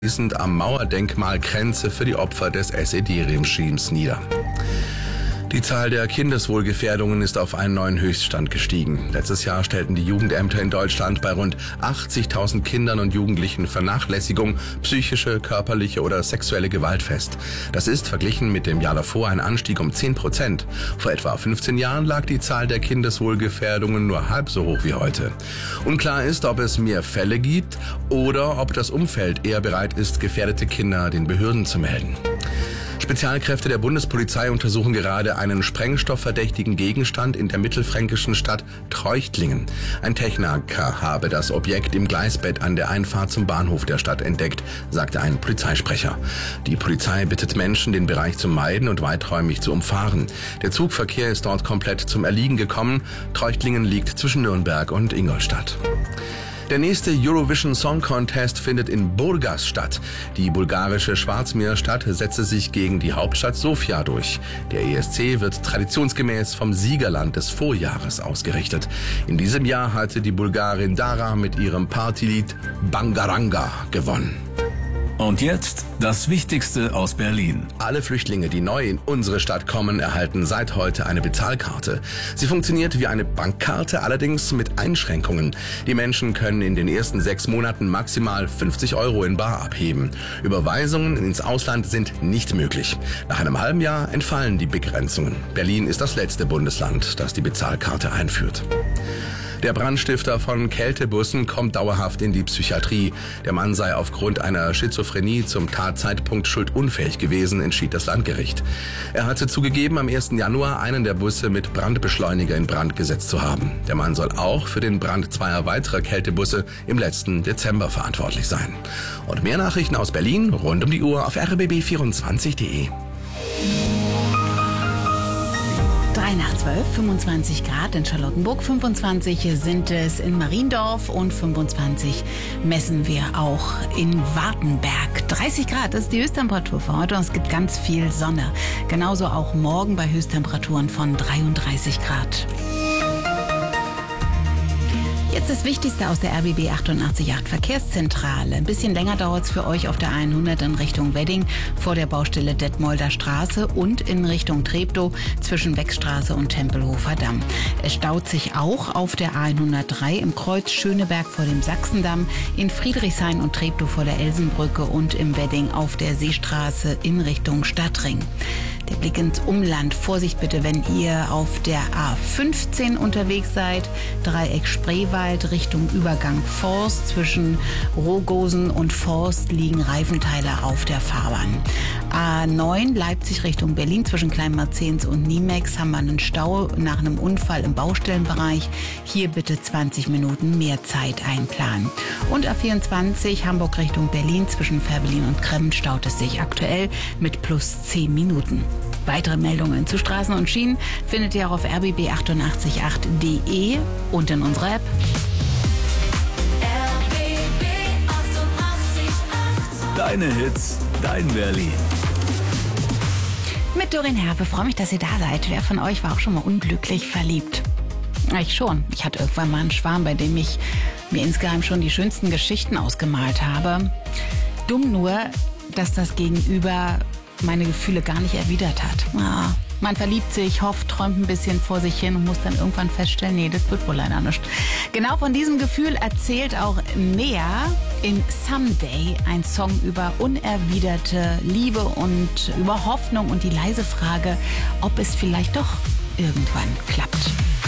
Anschließend am Mauerdenkmal Kränze für die Opfer des SED-Regimes nieder. Die Zahl der Kindeswohlgefährdungen ist auf einen neuen Höchststand gestiegen. Letztes Jahr stellten die Jugendämter in Deutschland bei rund 80.000 Kindern und Jugendlichen Vernachlässigung, psychische, körperliche oder sexuelle Gewalt fest. Das ist verglichen mit dem Jahr davor ein Anstieg um 10%. Vor etwa 15 Jahren lag die Zahl der Kindeswohlgefährdungen nur halb so hoch wie heute. Unklar ist, ob es mehr Fälle gibt oder ob das Umfeld eher bereit ist, gefährdete Kinder den Behörden zu melden. Spezialkräfte der Bundespolizei untersuchen gerade einen sprengstoffverdächtigen Gegenstand in der mittelfränkischen Stadt Treuchtlingen. Ein Techniker habe das Objekt im Gleisbett an der Einfahrt zum Bahnhof der Stadt entdeckt, sagte ein Polizeisprecher. Die Polizei bittet Menschen, den Bereich zu meiden und weiträumig zu umfahren. Der Zugverkehr ist dort komplett zum Erliegen gekommen. Treuchtlingen liegt zwischen Nürnberg und Ingolstadt. Der nächste Eurovision Song Contest findet in Burgas statt. Die bulgarische Schwarzmeerstadt setzte sich gegen die Hauptstadt Sofia durch. Der ESC wird traditionsgemäß vom Siegerland des Vorjahres ausgerichtet. In diesem Jahr hatte die Bulgarin Dara mit ihrem Partylied Bangaranga gewonnen. Und jetzt das Wichtigste aus Berlin. Alle Flüchtlinge, die neu in unsere Stadt kommen, erhalten seit heute eine Bezahlkarte. Sie funktioniert wie eine Bankkarte, allerdings mit Einschränkungen. Die Menschen können in den ersten 6 Monaten maximal 50 € in bar abheben. Überweisungen ins Ausland sind nicht möglich. Nach einem halben Jahr entfallen die Begrenzungen. Berlin ist das letzte Bundesland, das die Bezahlkarte einführt. Der Brandstifter von Kältebussen kommt dauerhaft in die Psychiatrie. Der Mann sei aufgrund einer Schizophrenie zum Tatzeitpunkt schuldunfähig gewesen, entschied das Landgericht. Er hatte zugegeben, am 1. Januar einen der Busse mit Brandbeschleuniger in Brand gesetzt zu haben. Der Mann soll auch für den Brand 2 weiterer Kältebusse im letzten Dezember verantwortlich sein. Und mehr Nachrichten aus Berlin rund um die Uhr auf rbb24.de. 3 nach 12, 25 Grad in Charlottenburg, 25 sind es in Mariendorf und 25 messen wir auch in Wartenberg. 30 Grad ist die Höchsttemperatur für heute und es gibt ganz viel Sonne. Genauso auch morgen bei Höchsttemperaturen von 33 Grad. Jetzt das Wichtigste aus der RBB 88.8 Verkehrszentrale. Ein bisschen länger dauert es für euch auf der 100 in Richtung Wedding vor der Baustelle Detmolder Straße und in Richtung Treptow zwischen Wechstraße und Tempelhofer Damm. Es staut sich auch auf der A103 im Kreuz Schöneberg vor dem Sachsendamm, in Friedrichshain und Treptow vor der Elsenbrücke und im Wedding auf der Seestraße in Richtung Stadtring. Der Blick ins Umland. Vorsicht bitte, wenn ihr auf der A15 unterwegs seid. Dreieck Spreewald Richtung Übergang Forst. Zwischen Rogosen und Forst liegen Reifenteile auf der Fahrbahn. A9 Leipzig Richtung Berlin zwischen Kleinmarzens und Niemex haben wir einen Stau nach einem Unfall im Baustellenbereich. Hier bitte 20 Minuten mehr Zeit einplanen. Und A24 Hamburg Richtung Berlin zwischen Fährberlin und Kremmen staut es sich aktuell mit plus 10 Minuten. Weitere Meldungen zu Straßen und Schienen findet ihr auch auf rbb888.de und in unserer App. RBB 88.8. Deine Hits, dein Berlin. Mit Doreen Herbe, freue mich, dass ihr da seid. Wer von euch war auch schon mal unglücklich verliebt? Ich schon. Ich hatte irgendwann mal einen Schwarm, bei dem ich mir insgeheim schon die schönsten Geschichten ausgemalt habe. Dumm nur, dass das Gegenüber meine Gefühle gar nicht erwidert hat. Ja, man verliebt sich, hofft, träumt ein bisschen vor sich hin und muss dann irgendwann feststellen, nee, das wird wohl leider nicht. Genau von diesem Gefühl erzählt auch Nea in Someday, ein Song über unerwiderte Liebe und über Hoffnung und die leise Frage, ob es vielleicht doch irgendwann klappt.